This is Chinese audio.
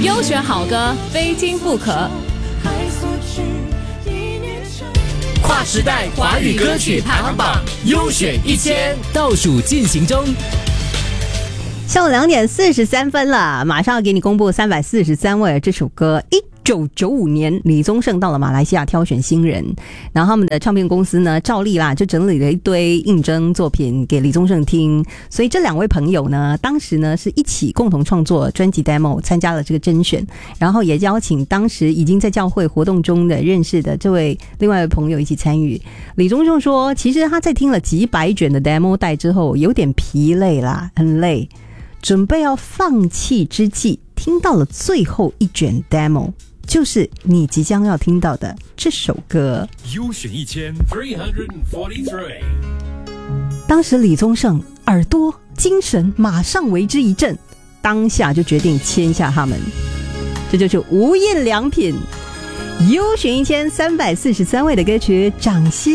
优选好歌，非听不可。 跨时代华语歌曲排行榜优选1000倒数进行中。 下午2点43分了，马上要给你公布343位这首歌。1995年，李宗盛到了马来西亚挑选新人，然后他们的唱片公司呢，照例啦就整理了一堆应征作品给李宗盛听，所以这2位朋友呢，当时呢是一起共同创作专辑 demo， 参加了这个甄选，然后也邀请当时已经在教会活动中的认识的这位另外一位朋友一起参与。李宗盛说，其实他在听了几百卷的 demo 带之后，有点疲累啦，很累，准备要放弃之际，听到了最后一卷 demo， 就是你即将要听到的这首歌。 优选1343， 当时李宗盛耳朵精神马上为之一振，当下就决定签下他们。这就是无印良品优选1343位的歌曲《掌心》。